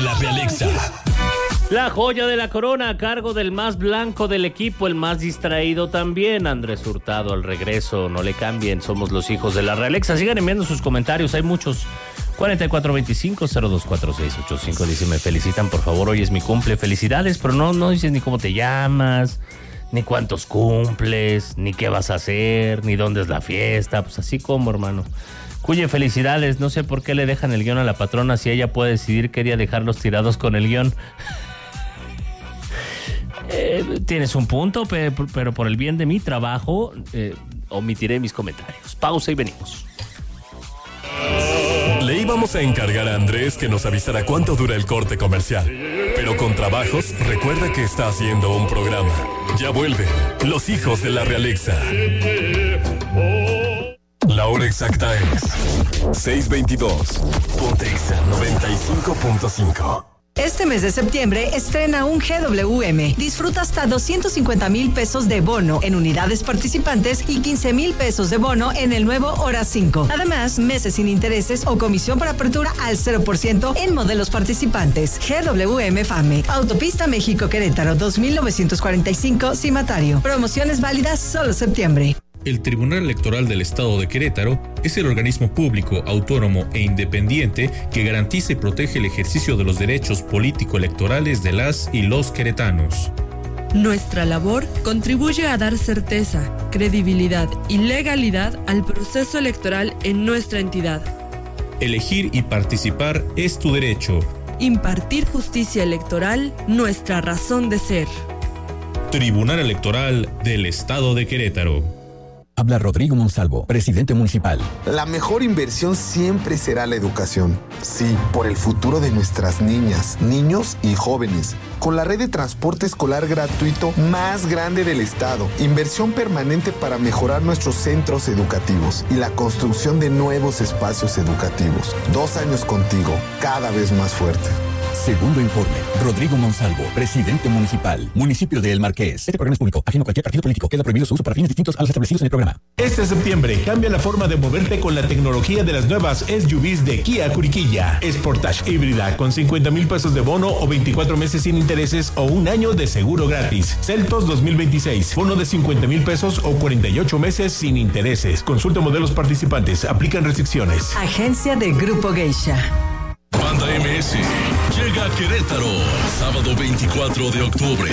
la Realexa. La joya de la corona a cargo del más blanco del equipo, el más distraído también, Andrés Hurtado al regreso. No le cambien, somos los hijos de la Realexa. Sigan enviando sus comentarios, hay muchos. 4425-024685. Dice, me felicitan, por favor, hoy es mi cumple. Felicidades, pero no dices ni cómo te llamas, ni cuántos cumples, ni qué vas a hacer, ni dónde es la fiesta. Pues así como, hermano. Cuye, felicidades. No sé por qué le dejan el guión a la patrona si ella puede decidir qué día dejarlos tirados con el guión. Tienes un punto, pero por el bien de mi trabajo, omitiré mis comentarios. Pausa y venimos. Le íbamos a encargar a Andrés que nos avisara cuánto dura el corte comercial. Pero con trabajos, recuerda que está haciendo un programa. Ya vuelven los hijos de la Realexa. La hora exacta es 6:22. Ponte Exa 95.5. Este mes de septiembre estrena un GWM. Disfruta hasta 250,000 pesos de bono en unidades participantes y 15,000 pesos de bono en el nuevo Hora 5. Además, meses sin intereses o comisión por apertura al 0% en modelos participantes. GWM FAME. Autopista México-Querétaro 2945 Cimatario. Promociones válidas solo septiembre. El Tribunal Electoral del Estado de Querétaro es el organismo público, autónomo e independiente que garantiza y protege el ejercicio de los derechos político-electorales de las y los queretanos. Nuestra labor contribuye a dar certeza, credibilidad y legalidad al proceso electoral en nuestra entidad. Elegir y participar es tu derecho. Impartir justicia electoral, nuestra razón de ser. Tribunal Electoral del Estado de Querétaro. Habla Rodrigo Monsalvo, presidente municipal. La mejor inversión siempre será la educación. Sí, por el futuro de nuestras niñas, niños y jóvenes. Con la red de transporte escolar gratuito más grande del estado. Inversión permanente para mejorar nuestros centros educativos y la construcción de nuevos espacios educativos. 2 años contigo, cada vez más fuerte. Segundo informe. Rodrigo Monsalvo, presidente municipal. Municipio de El Marqués. Este programa es público, ajeno a cualquier partido político. Queda prohibido su uso para fines distintos a los establecidos en el programa. Este septiembre cambia la forma de moverte con la tecnología de las nuevas SUVs de Kia Juriquilla. Sportage híbrida con 50,000 pesos de bono o 24 meses sin intereses o 1 año de seguro gratis. Celtos 2026. Bono de 50,000 pesos o 48 meses sin intereses. Consulta modelos participantes. Aplican restricciones. Agencia de Grupo Geisha. Banda MS llega a Querétaro, sábado 24 de octubre.